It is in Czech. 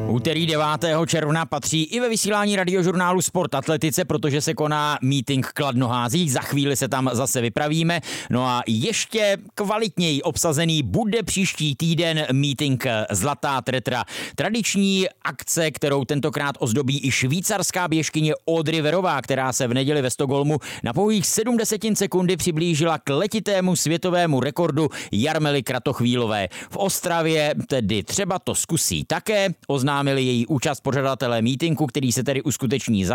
Úterý 9. června patří i ve vysílání radiožurnálu Sport Atletice, protože se koná meeting Kladnohází. Za chvíli se tam zase vypravíme. No a ještě kvalitněji obsazený bude příští týden meeting Zlatá Tretra. Tradiční akce, kterou tentokrát ozdobí i švýcarská běžkyně Audrey Verová, která se v neděli ve Stockholmu na pouhých 0,7 sekundy přiblížila k letitému světovému rekordu Jarmily Kratochvílové. V Ostravě tedy třeba to zkusí také, oznámili její účast pořadatelé mítinku, který se tedy uskuteční za